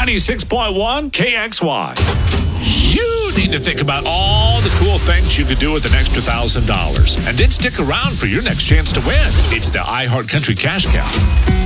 96.1 KXY. You need to think about all the cool things you could do with an extra $1,000. And then stick around for your next chance to win. It's the iHeart Country Cash Cow.